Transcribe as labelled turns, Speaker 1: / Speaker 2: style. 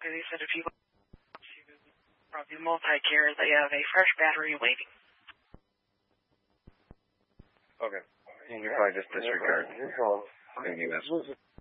Speaker 1: because he said if you go to probably multi-care, they have a fresh battery waiting.
Speaker 2: Okay. And you probably just disregard. Maybe that's